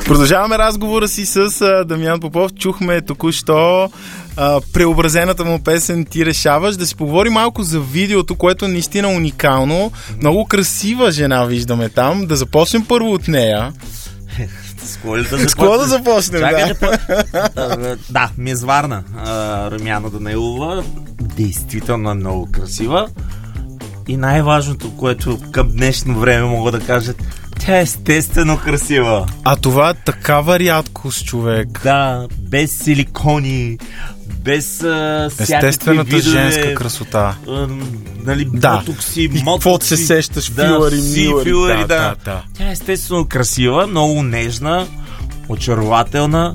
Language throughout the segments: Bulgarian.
Продължаваме разговора си с Дамян Попов. Чухме току-що преобразената му песен "Ти решаваш". Да си поговорим малко за видеото, което е наистина уникално. Много красива жена виждаме там. Да започнем първо от нея. С какво да започнем? Да, Мис Варна, Румяна Данаилова, действително много красива. И най-важното, което към днешно време мога да кажа, тя е естествено красива. А това е такава рядкост, човек. Да, без силикони, без естествената видове, женска красота. Нали, ботокси, каквото се сещаш, филари. Да. Тя е естествено красива, много нежна, очарователна,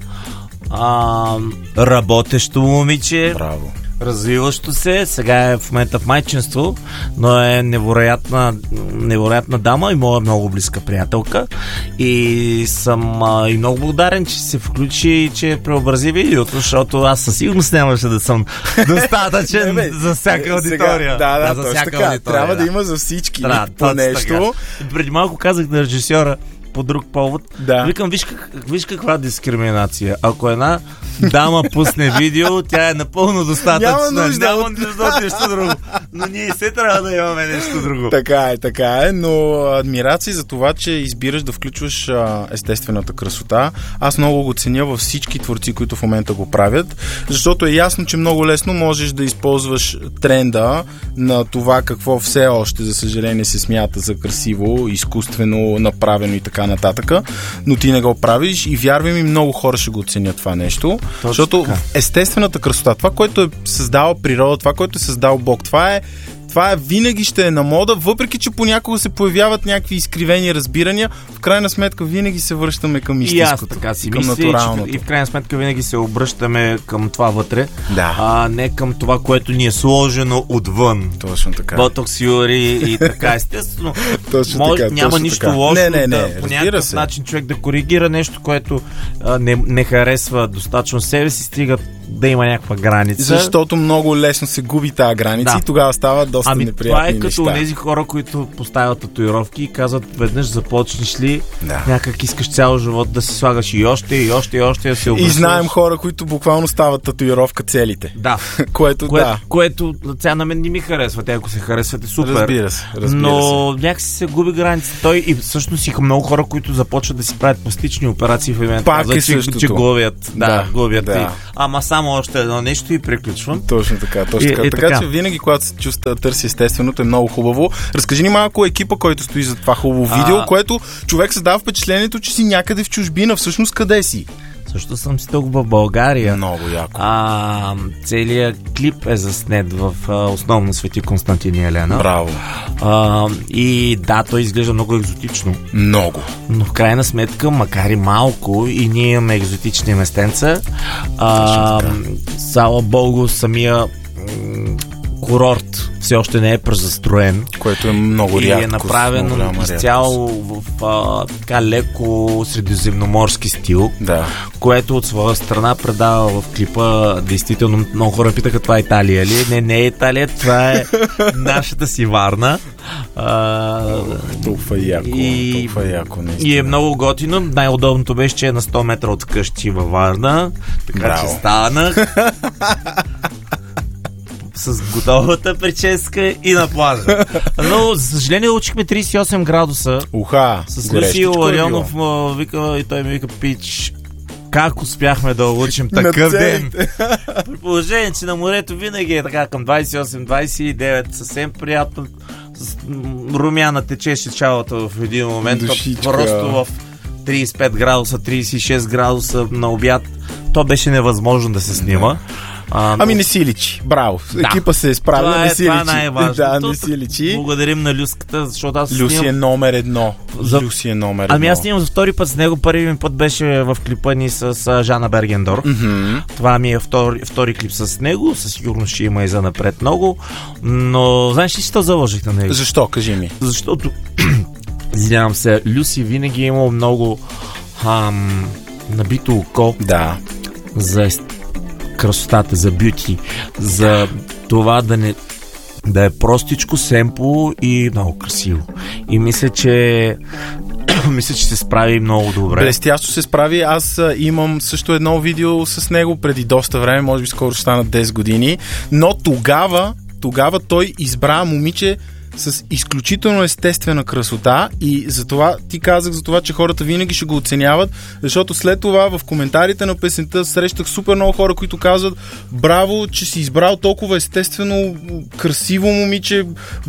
работещо момиче. Браво. Развиващо се, сега е в момента в майчинство, но е невероятна дама и моя много близка приятелка. И съм и много благодарен, че се включи и че преобрази видеото, защото аз със сигурност нямаше да съм достатъчен за всяка аудитория. Да, за всяка аудитория. Трябва да има за всички по нещо. Преди малко казах на режисьора по друг повод. Да. Викам, виж каква дискриминация. Ако една дама пусне видео, тя е напълно достатъчна. Няма нужда от нещо друго. Но ние се трябва да имаме нещо друго. Така е, но адмирации за това, че избираш да включваш естествената красота. Аз много го ценя във всички творци, които в момента го правят, защото е ясно, че много лесно можеш да използваш тренда на това какво все още, за съжаление, се смята за красиво, изкуствено направено и така нататък, но ти не го правиш и вярвай ми, много хора ще го оценят това нещо. Точно защото така. Естествената красота, това, което е създала природа, това, което е създал Бог, това винаги ще е на мода, въпреки че понякога се появяват някакви изкривени разбирания, в крайна сметка винаги се връщаме към истинското, и аз така си към мисля, натуралното. И в крайна сметка винаги се обръщаме към това вътре, да. Не към това, което ни е сложено отвън. Точно така. Ботокс, юри и така. Естествено, няма нищо лошо по някакъв начин човек да коригира нещо, което не харесва достатъчно себе си, стига да има някаква граница. Защото много лесно се губи тази граница и тогава става доста неприятни това е неща. като тези хора, които поставят татуировки и казват, веднъж започнеш ли, някак искаш цял живот да си слагаш и още да се обръщаш. И знаем хора, които буквално стават татуировка целите. Да. Което сега на мен не ми харесва. Те, ако се харесвате, супер. Разбира се. Но някакси се губи граница. Той и всъщност и много хора, които започват да си правят пластични операции в момента. Пак е същото. Че главят. Да. Ама само още едно нещо и приключвам. Точно така. Така че винаги, когато се чувства, търси естественото, е много хубаво. Разкажи ни малко екипа, който стои за това хубаво видео, което човек се дава впечатлението, че си някъде в чужбина. Всъщност къде си? Също съм си тук в България. Много яко. Целият клип е заснет в основно Свети Константин и Елена. Браво. И да, той изглежда много екзотично. Много. Но в крайна сметка, макар и малко, и ние имаме екзотични местенца. Слава Богу, самия курорт все още не е презастроен. Което е много рядко. И е направено изцяло в така леко средиземноморски стил, което от своя страна предава в клипа. Действително много хора питаха, това е Италия ли? Не е Италия, това е нашата си Варна. Толкова яко. И е много готино. Най-удобното беше, че е на 100 метра от къщи във Варна. Така че станах с готовата прическа и на плажа. Но, за съжаление, учихме 38 градуса. С Люси Ларионов вика, и той ми вика, пич, как успяхме да улучим такъв ден? При положение, че на морето винаги е така към 28-29, съвсем приятно. Румяна течеше чалата в един момент. Просто в 35 градуса, 36 градуса на обяд. То беше невъзможно да се снима. Не си личи. Браво. Екипа се е справила, не си личи. Това е най-важното. Не си личи. Благодарим на Люската, защото аз Люси е номер едно. Люси е номер едно. Аз снимам за втори път с него. Първи ми път беше в клипа ни с Жана Бергендор. Това ми е втори клип с него. Със сигурност ще има и за напред много. Но знаеш ли, що заложих на него? Защо? Кажи ми. Защото извинявам се, Люси винаги е имал много набито око за красотата, за бюти, за това да е простичко, семпло и много красиво. И мисля, че Мисля, че се справи много добре. Блестящо се справи. Аз имам също едно видео с него преди доста време, може би скоро ще станат 10 години, но тогава той избра момиче с изключително естествена красота и затова ти казах за това, че хората винаги ще го оценяват, защото след това в коментарите на песента срещах супер много хора, които казват: браво, че си избрал толкова естествено, красиво момиче,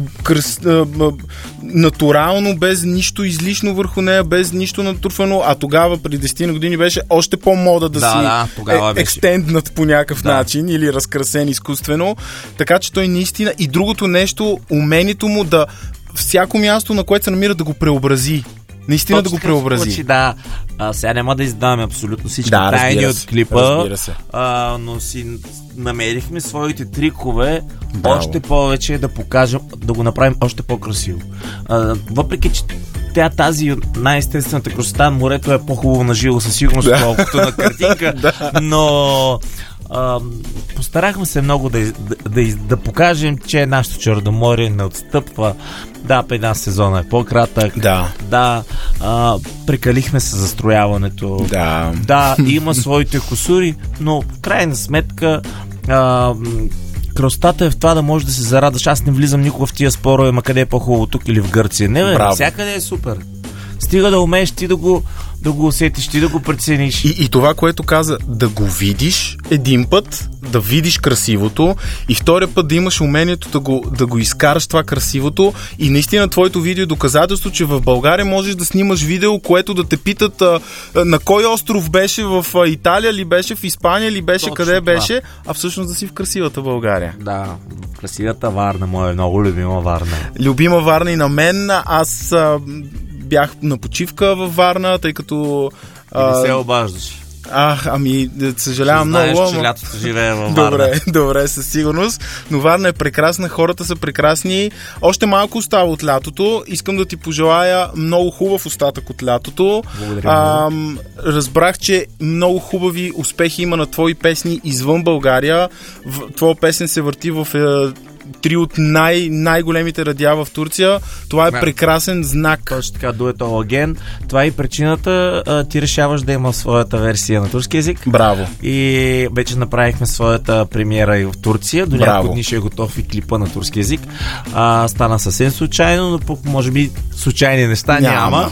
натурално, без нищо излишно върху нея, без нищо натурфено, а тогава, преди 10 години, беше още по-мода да си екстенднат по някакъв начин или разкрасен изкуствено, така че той наистина, и другото нещо, умението му да всяко място, на което се намира, да го преобрази. Наистина да го преобрази. Да. Сега няма да издаваме абсолютно всички тайни от клипа, но си намерихме своите трикове. Браво. Още повече да покажем, да го направим още по-красиво. Въпреки че тази най-естествената красота, морето е по-хубаво на живо със сигурност, колкото на картинка, но постарахме се много да покажем, че нашето Черноморие не отстъпва. Да, 1 сезона е по-кратък. Да, прекалихме се застрояването. Да, има своите кусури, но в крайна сметка красотата е в това да можеш да се зарадаш. Аз не влизам никога в тия спорове, ма къде е по-хубаво, тук или в Гърция. Не, всякъде е супер. Стига да умееш ти да го усетиш, ти да го прецениш. И това, което каза, да го видиш един път, да видиш красивото, и втория път да имаш умението да го изкараш това красивото, и наистина твоето видео е доказателство, че в България можеш да снимаш видео, което да те питат на кой остров беше, в Италия ли беше, в Испания ли беше, точно къде беше, а всъщност да си в красивата България. Да, в красивата Варна, моя много любима Варна. Любима Варна и на мен. Аз бях на почивка във Варна, тъй като... Не се обаждаш. Съжалявам много. Знаеш, че лятото живее във Варна. Добре, със сигурност. Но Варна е прекрасна, хората са прекрасни. Още малко остава от лятото. Искам да ти пожелая много хубав остатък от лятото. Благодаря. Разбрах, че много хубави успехи има на твои песни извън България. Твоя песен се върти в 3 от най-големите радиа в Турция. Това е прекрасен знак. Точно така, дуето Алаген. Това е и причината ти решаваш да има своята версия на турски език. Браво. И вече направихме своята премиера и в Турция. До няколко дни ще е готов и клипа на турски език. Стана съвсем случайно, но може би случайни неща няма.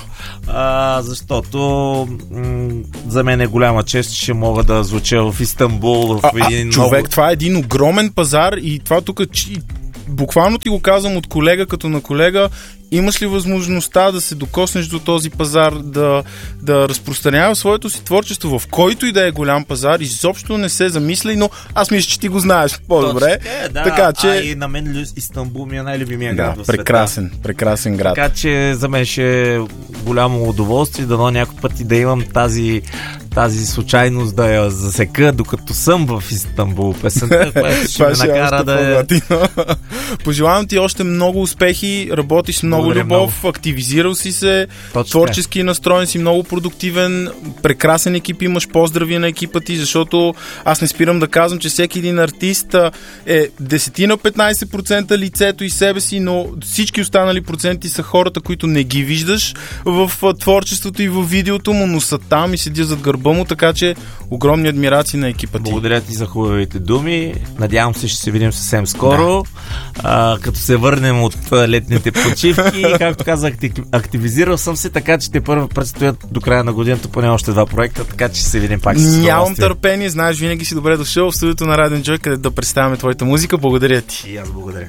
Защото за мен е голяма чест, че ще мога да звуча в Истанбул. Човек, това е един огромен пазар и това тук буквално ти го казвам от колега като на колега. Имаш ли възможността да се докоснеш до този пазар, да разпространяваш своето си творчество в който и да е голям пазар? Изобщо не се замисли, но аз мисля, че ти го знаеш по-добре. Така, че... и на мен Истанбул ми е най-любимия град в света. Прекрасен град. Така че за мен ще е голямо удоволствие, дано някой път и да имам тази случайност да я засека, докато съм в Истанбул. Песента, която ще ме накара да е... Пожелавам ти още много успехи, работиш много любов, активизирал си се, творчески настроен си, много продуктивен, прекрасен екип имаш, поздрави на екипа ти, защото аз не спирам да казвам, че всеки един артист е 10-15% лицето и себе си, но всички останали проценти са хората, които не ги виждаш в творчеството и в видеото му, но са там и седят зад гърба му, така че огромни адмирации на екипа ти. Благодаря ти за хубавите думи, надявам се ще се видим съвсем скоро, като се върнем от летните почивки. И както казах, активизирал съм се, така че те първо предстоят до края на годината поне още 2 проекта, така че ще се видим пак. Нямам търпение, знаеш, винаги си добре дошъл в студиото на Radio Enjoy, където да представяме твоята музика. Благодаря ти. И аз благодаря.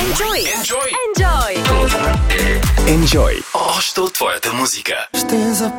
Enjoy! Още от твоята музика.